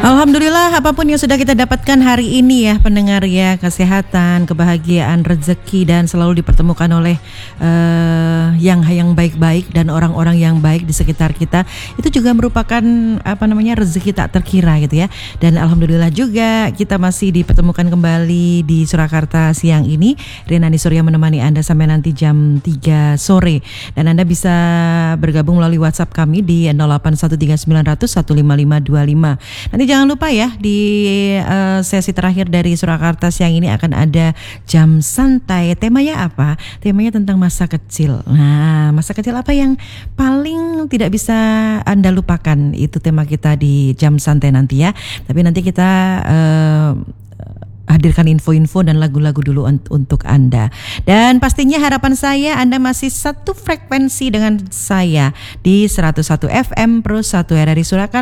Alhamdulillah, apapun yang sudah kita dapatkan hari ini ya pendengar ya, kesehatan, kebahagiaan, rezeki, dan selalu dipertemukan oleh yang baik-baik dan orang-orang yang baik di sekitar kita, itu juga merupakan rezeki tak terkira gitu ya. Dan alhamdulillah juga kita masih dipertemukan kembali di Surakarta siang ini. Renani Surya menemani Anda sampai nanti jam 3 sore, dan Anda bisa bergabung melalui WhatsApp kami di 081390015525. Nanti jangan lupa ya, di sesi terakhir dari Surakarta siang ini akan ada jam santai. Temanya apa? Temanya tentang masa kecil. Nah, masa kecil apa yang paling tidak bisa Anda lupakan? Itu tema kita di jam santai nanti ya. Tapi nanti kita hadirkan info-info dan lagu-lagu dulu untuk Anda. Dan pastinya harapan saya Anda masih satu frekuensi dengan saya di 101 FM Pro 1 RRI Surakarta.